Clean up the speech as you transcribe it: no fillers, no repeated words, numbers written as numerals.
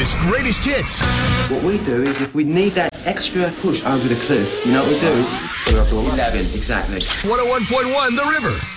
River's greatest hits. What we do is if we need that extra push over the cliff, you know what we do? Put it up to 11. Exactly. 101.1 The River.